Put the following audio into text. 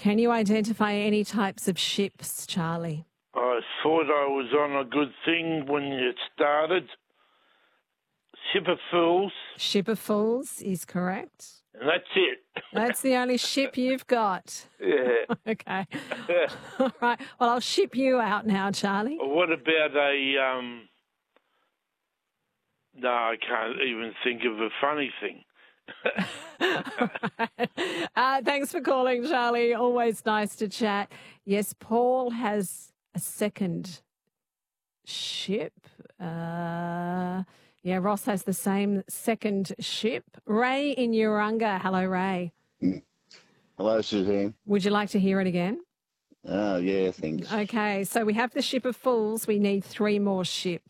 Can you identify any types of ships, Charlie? I thought I was on a good thing when it started. Ship of Fools, Ship of Fools is correct. and that's it. That's the only ship you've got. Yeah. Okay. All right. Well, I'll ship you out now, Charlie. What about no, I can't even think of a funny thing. Thanks for calling, Charlie. Always nice to chat. Yes, Paul has a second ship. Yeah, Ross has the same second ship. Ray in Urunga. Hello, Ray. Hello, Suzanne. Would you like to hear it again? Oh, yeah, thanks. Okay, so we have the Ship of Fools. We need 3 more ships.